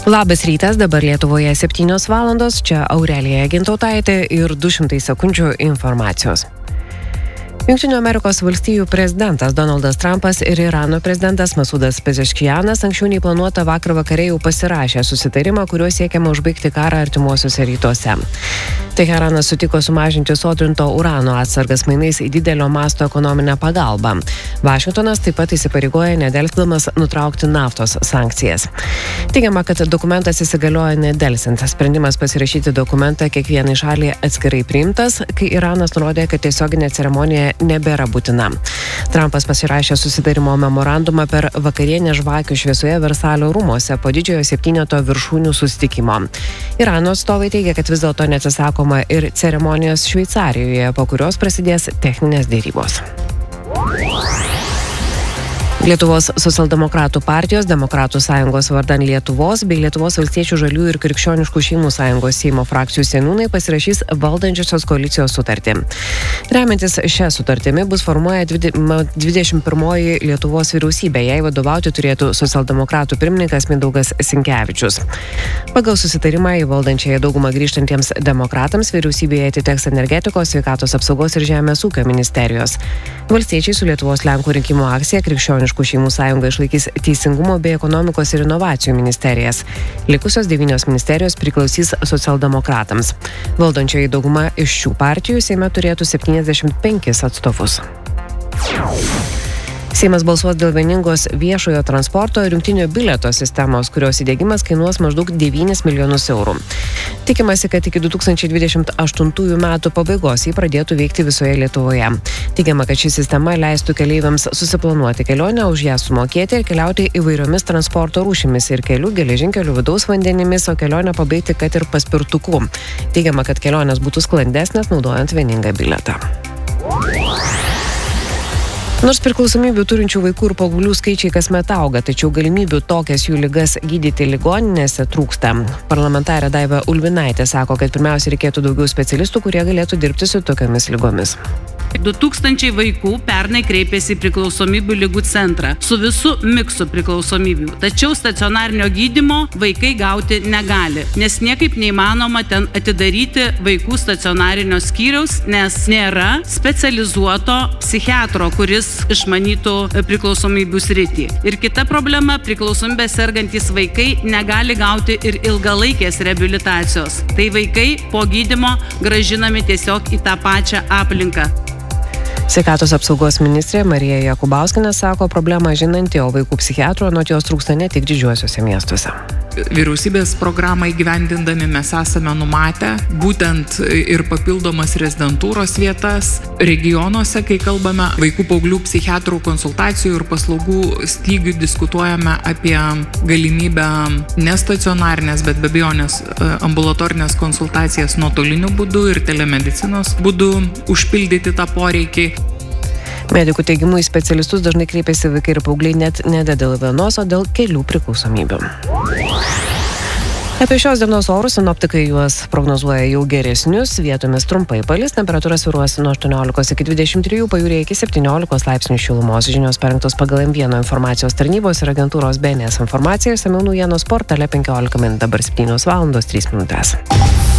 Labas rytas, dabar Lietuvoje 7 valandos, čia Aurelija Gintautaitė ir 200 sekundžių informacijos. Jungtinių Amerikos valstijų prezidentas Donaldas Trumpas ir Irano prezidentas Masudas Pezeškianas anksčiau nei planuota vakar vakare jau pasirašė susitarimą, kuriuo siekiama užbaigti karą artimuosiuose rytuose. Teheranas sutiko sumažinti sodrinto urano atsargas mainais į didelio masto ekonominę pagalbą. Vašingtonas taip pat įsipareigoja nedelsdamas nutraukti naftos sankcijas. Teigiama, kad dokumentas įsigalioja nedelsiant. Sprendimas pasirašyti dokumentą kiekvienai šaliai atskirai priimtas, kai Iranas nurodė, kad tiesioginė ceremonija nebėra būtina. Trumpas pasirašė susitarimo memorandumą per vakarienę žvakių šviesoje Versalio rūmuose po didžiojo 7 viršūnių susitikimo. Irano atstovai teigia, kad vis dėlto neatsisakoma ir ceremonijos Šveicarijoje, po kurios prasidės techninės dėrybos. Lietuvos socialdemokratų partijos, Demokratų sąjungos vardan Lietuvos bei Lietuvos valstiečių žaliųjų ir krikščioniškų šeimų sąjungos Seimo frakcijų seniūnai pasirašys valdančiosios koalicijos sutartį. Remiantis šią sutartimi bus formuoja 21 Lietuvos vyriausybė, jai vadovauti turėtų socialdemokratų pirmininkas Mindaugas Sinkevičius. Pagal susitarimą į valdančiąją daugumą grįžtantiems demokratams vyriausybėje atiteks energetikos, sveikatos apsaugos ir žemės ūkio ministerijos. Valstiečiai su Lietuvos Lenkų rinkimų akcija krikščioniškų šeimų sąjunga išlaikys teisingumo bei ekonomikos ir inovacijų ministerijas. Likusios 9 ministerijos priklausys socialdemokratams. Valdančioji dauguma iš šių partijų Seime turėtų 75 atstovus. Seimas balsuos dėl vieningos viešojo transporto ir jungtinio bilieto sistemos, kurios įdiegimas kainuos maždaug 9 milijonus eurų. Tikimasi, kad iki 2028 metų pabaigos jį pradėtų veikti visoje Lietuvoje. Teigiama, kad ši sistema leistų keleiviams susiplanuoti kelionę, už ją sumokėti ir keliauti įvairiomis transporto rūšimis ir kelių, geležinkelių, vidaus vandenimis, o kelionę pabaigti kad ir paspirtuku. Teigiama, kad kelionės būtų sklandesnės naudojant vieningą bilietą. Nors priklausomybių turinčių vaikų ir paauglių skaičiai kasmet auga, tačiau galimybių tokias jų ligas gydyti ligoninėse trūksta. Parlamentarė Daiva Ulbinaitė sako, kad pirmiausia reikėtų daugiau specialistų, kurie galėtų dirbti su tokiamis ligomis. 2000 vaikų pernai kreipėsi į priklausomybių ligų centrą su visu miksu priklausomybių. Tačiau stacionarinio gydymo vaikai gauti negali, nes niekaip neįmanoma ten atidaryti vaikų stacionarinio skyriaus, nes nėra specializuoto psichiatro, kuris išmanytų priklausomybių sritį. Ir kita problema, priklausomybė sergantys vaikai negali gauti ir ilgalaikės reabilitacijos. Tai vaikai po gydymo grąžinami tiesiog į tą pačią aplinką. Sveikatos apsaugos ministrė Marija Jakubauskienė sako problemą žinanti, o vaikų psichiatrų anot jos trūksta ne tik didžiuosiuose miestuose. Vyriausybės programą įgyvendindami mes esame numatę būtent ir papildomas rezidentūros vietas regionuose, kai kalbame vaikų paauglių psichiatrų konsultacijų ir paslaugų stygių, diskutuojame apie galimybę nestacionarinės, bet be abejonės ambulatorinės konsultacijas nuotoliniu būdu ir telemedicinos būdu užpildyti tą poreikį. Medikų teigimu į specialistus dažnai kreipiasi vaikai ir paaugliai net ne dėl vienos, o dėl kelių priklausomybių. Apie šios dienos orus sinoptikai juos prognozuoja jau geresnius, vietomis trumpai palis, temperatūra svyruos nuo 18 iki 23, pajūryje iki 17 laipsnių šilumos. Žinios parengtos pagal M1 informacijos tarnybos ir agentūros BNS informaciją, išsamiau naujienos portale 15 min, dabar 7 valandos 3 minutės.